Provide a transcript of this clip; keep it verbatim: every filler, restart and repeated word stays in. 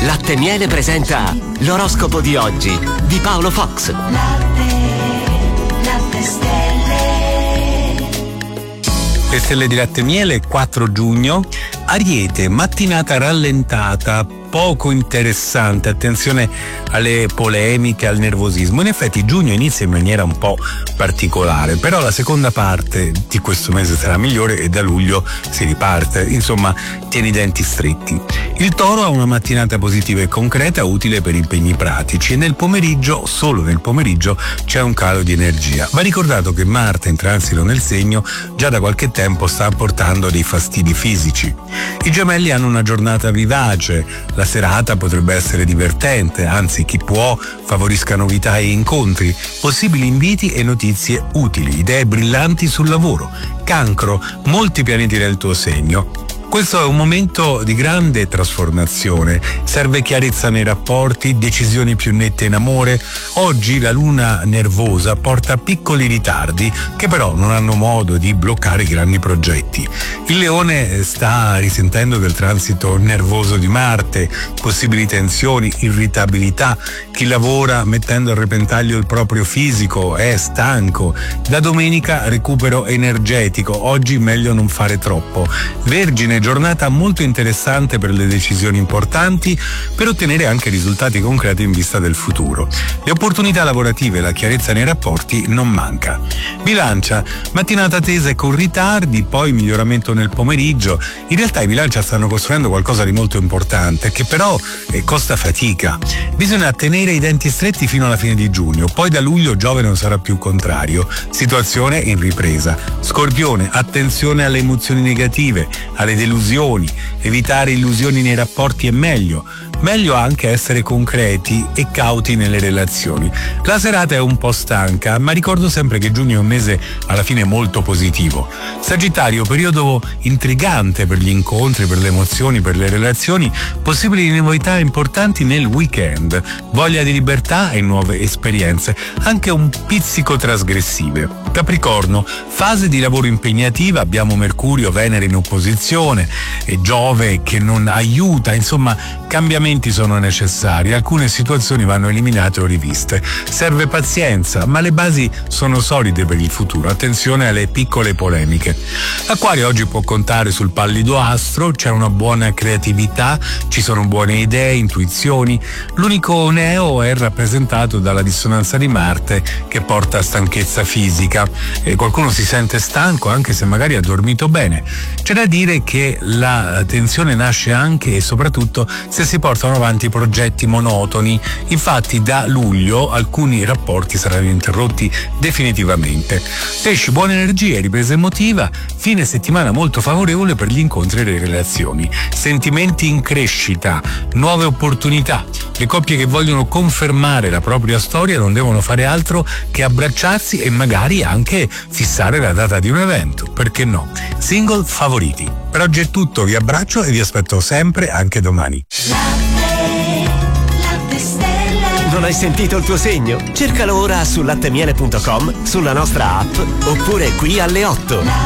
Latte e Miele presenta l'oroscopo di oggi di Paolo Fox. Latte, latte stelle. Le stelle di Latte e Miele, quattro giugno. Ariete, mattinata rallentata, poco interessante, attenzione alle polemiche, al nervosismo. In effetti giugno inizia in maniera un po' particolare, però la seconda parte di questo mese sarà migliore e da luglio si riparte, insomma tieni i denti stretti. Il Toro ha una mattinata positiva e concreta, utile per impegni pratici, e nel pomeriggio, solo nel pomeriggio, c'è un calo di energia. Va ricordato che Marte in transito nel segno già da qualche tempo sta apportando dei fastidi fisici. I Gemelli hanno una giornata vivace, la serata potrebbe essere divertente, anzi chi può favorisca novità e incontri, possibili inviti e notizie utili, idee brillanti sul lavoro. Cancro, molti pianeti nel tuo segno. Questo è un momento di grande trasformazione, serve chiarezza nei rapporti, decisioni più nette in amore. Oggi la luna nervosa porta a piccoli ritardi che però non hanno modo di bloccare i grandi progetti. Il Leone sta risentendo del transito nervoso di Marte, possibili tensioni, irritabilità. Chi lavora mettendo a repentaglio il proprio fisico è stanco. Da domenica recupero energetico, oggi meglio non fare troppo. Vergine, giornata molto interessante per le decisioni importanti, per ottenere anche risultati concreti in vista del futuro. Le opportunità lavorative e la chiarezza nei rapporti non manca. Bilancia, mattinata tesa e con ritardi, poi miglioramento nel pomeriggio. In realtà i Bilancia stanno costruendo qualcosa di molto importante che però eh, costa fatica. Bisogna tenere i denti stretti fino alla fine di giugno, poi da luglio Giove non sarà più contrario. Situazione in ripresa. Scorpione, attenzione alle emozioni negative, alle delusioni, evitare illusioni nei rapporti è meglio. Meglio anche essere concreti e cauti nelle relazioni. La serata è un po' stanca, ma ricordo sempre che giugno è un mese alla fine molto positivo. Sagittario, periodo intrigante per gli incontri, per le emozioni, per le relazioni, possibili novità importanti nel weekend, voglia di libertà e nuove esperienze, anche un pizzico trasgressive. Capricorno, fase di lavoro impegnativa, abbiamo Mercurio, Venere in opposizione e Giove che non aiuta, insomma cambiamenti sono necessari, alcune situazioni vanno eliminate o riviste. Serve pazienza, ma le basi sono solide per il futuro, attenzione alle piccole polemiche. Acquario oggi può contare sul pallido astro, c'è una buona creatività, ci sono buone idee, intuizioni. L'unico neo è rappresentato dalla dissonanza di Marte che porta a stanchezza fisica. E qualcuno si sente stanco anche se magari ha dormito bene. C'è da dire che la tensione nasce anche e soprattutto se si portano avanti progetti monotoni. Infatti da luglio alcuni rapporti saranno interrotti definitivamente. Pesci, buone energie, ripresa emotiva, fine settimana molto favorevole per gli incontri e le relazioni. Sentimenti in crescita, nuove opportunità. Le coppie che vogliono confermare la propria storia non devono fare altro che abbracciarsi e magari anche fissare la data di un evento, perché no? Single favoriti. Per oggi è tutto, vi abbraccio e vi aspetto sempre anche domani. Latte, latte stelle. Non hai sentito il tuo segno? Cercalo ora su latte miele punto com, sulla nostra app oppure qui alle otto.